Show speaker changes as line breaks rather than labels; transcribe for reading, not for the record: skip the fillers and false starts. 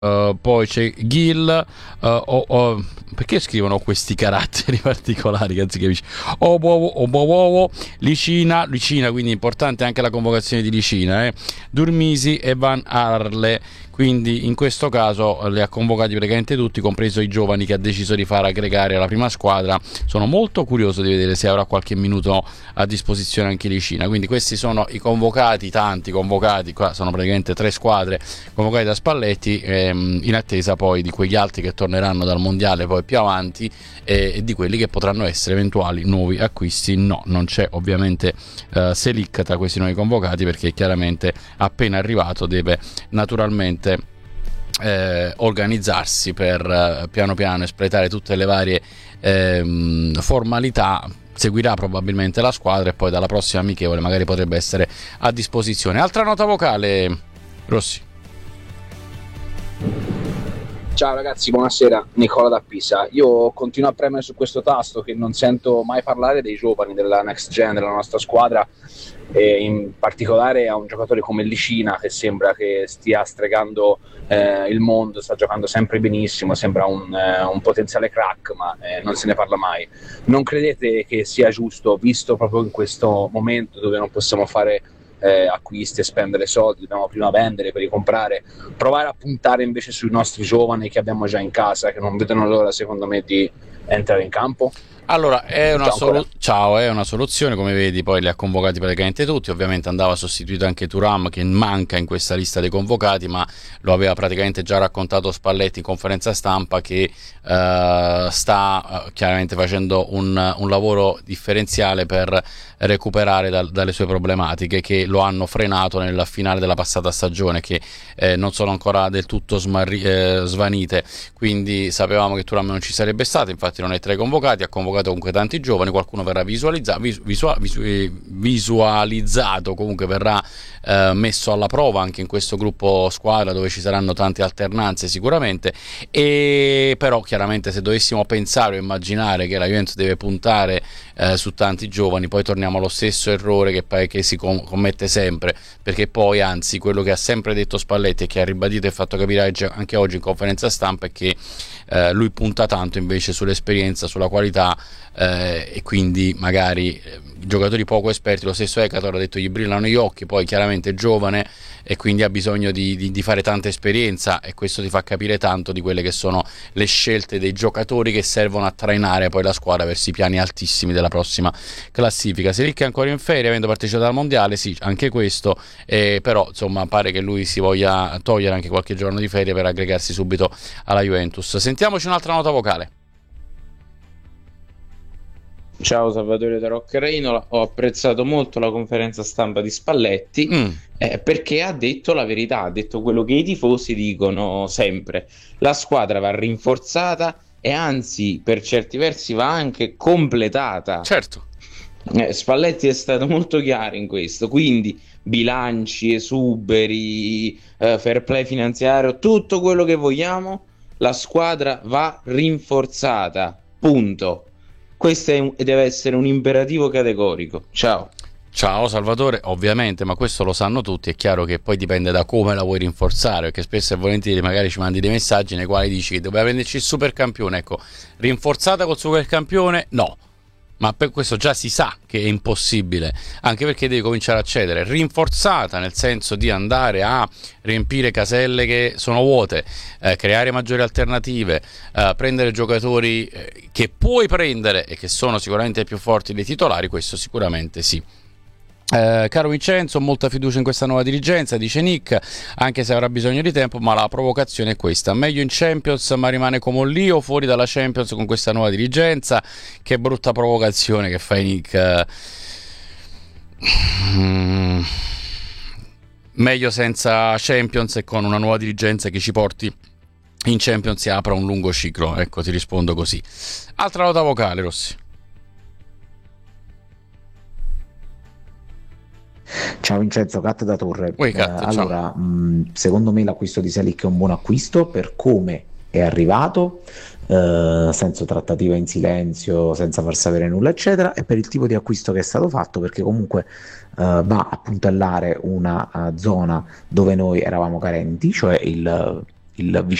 poi c'è Gil, perché scrivono questi caratteri particolari che anziché Licina, quindi importante anche la convocazione di Licina, Durmisi e Van Arle, quindi in questo caso li ha convocati praticamente tutti, compreso i giovani che ha deciso di far aggregare alla prima squadra. Sono molto curioso di vedere se avrà qualche minuto a disposizione anche Licina. Quindi questi sono i convocati, tanti convocati, qua sono praticamente 3 squadre convocate da Spalletti, in attesa poi di quegli altri che torneranno dal mondiale poi più avanti, e di quelli che potranno essere eventuali nuovi acquisti. No, non c'è ovviamente Selic tra questi nuovi convocati, perché chiaramente appena arrivato deve naturalmente organizzarsi per piano piano espletare tutte le varie formalità. Seguirà probabilmente la squadra e poi dalla prossima amichevole magari potrebbe essere a disposizione. Altra nota vocale, Rossi.
Ciao ragazzi, buonasera, Nicola da Pisa. Io continuo a premere su questo tasto che non sento mai parlare dei giovani della next gen della nostra squadra, e in particolare a un giocatore come Licina che sembra che stia stregando il mondo, sta giocando sempre benissimo, sembra un potenziale crack, ma non se ne parla mai. Non credete che sia giusto, visto proprio in questo momento dove non possiamo fare acquisti e spendere soldi, dobbiamo prima vendere per ricomprare, provare a puntare invece sui nostri giovani che abbiamo già in casa, che non vedono l'ora secondo me di entrare in campo?
Allora, è una soluzione, come vedi poi li ha convocati praticamente tutti. Ovviamente andava sostituito anche Thuram, che manca in questa lista dei convocati, ma lo aveva praticamente già raccontato Spalletti in conferenza stampa che sta chiaramente facendo un lavoro differenziale per recuperare dalle sue problematiche che lo hanno frenato nella finale della passata stagione, che non sono ancora del tutto svanite. Quindi sapevamo che Thuram non ci sarebbe stato, infatti non è tra i convocati. Ha convocato comunque tanti giovani, qualcuno verrà visualizzato, comunque verrà messo alla prova anche in questo gruppo squadra, dove ci saranno tante alternanze sicuramente. E però chiaramente se dovessimo pensare o immaginare che la Juventus deve puntare su tanti giovani, poi torniamo allo stesso errore che si commette sempre, perché poi anzi quello che ha sempre detto Spalletti e che ha ribadito e fatto capire anche oggi in conferenza stampa è che lui punta tanto invece sull'esperienza, sulla qualità, e quindi magari giocatori poco esperti, lo stesso Ekator ha detto gli brillano gli occhi, poi chiaramente è giovane e quindi ha bisogno di fare tanta esperienza, e questo ti fa capire tanto di quelle che sono le scelte dei giocatori che servono a trainare poi la squadra verso i piani altissimi della prossima classifica. Selic è ancora in ferie avendo partecipato al mondiale, sì, anche questo, però insomma pare che lui si voglia togliere anche qualche giorno di ferie per aggregarsi subito alla Juventus. Sentiamoci un'altra nota vocale.
Ciao Salvatore da Rocca Reinola, ho apprezzato molto la conferenza stampa di Spalletti perché ha detto la verità, ha detto quello che i tifosi dicono sempre: la squadra va rinforzata e anzi per certi versi va anche completata.
Certo.
Spalletti è stato molto chiaro in questo, quindi bilanci, esuberi, fair play finanziario, tutto quello che vogliamo, la squadra va rinforzata, punto. Questo deve essere un imperativo categorico. Ciao
Salvatore, ovviamente, ma questo lo sanno tutti. È chiaro che poi dipende da come la vuoi rinforzare, perché spesso e volentieri magari ci mandi dei messaggi nei quali dici che doveva prenderci il supercampione. Ecco, rinforzata col supercampione no, ma per questo già si sa che è impossibile, anche perché devi cominciare a cedere. Rinforzata nel senso di andare a riempire caselle che sono vuote, creare maggiori alternative, prendere giocatori che puoi prendere e che sono sicuramente più forti dei titolari, questo sicuramente sì. Caro Vincenzo, molta fiducia in questa nuova dirigenza, dice Nick, anche se avrà bisogno di tempo, ma la provocazione è questa: meglio in Champions ma rimane come lì o fuori dalla Champions con questa nuova dirigenza? Che brutta provocazione che fai, Nick. Meglio senza Champions e con una nuova dirigenza che ci porti in Champions e apra un lungo ciclo, ecco, ti rispondo così. Altra nota vocale, Rossi.
Ciao Vincenzo, Cat da Torre.
Allora,
secondo me l'acquisto di Selic è un buon acquisto per come è arrivato, senza trattativa in silenzio, senza far sapere nulla eccetera, e per il tipo di acquisto che è stato fatto, perché comunque va a puntellare una zona dove noi eravamo carenti, cioè il il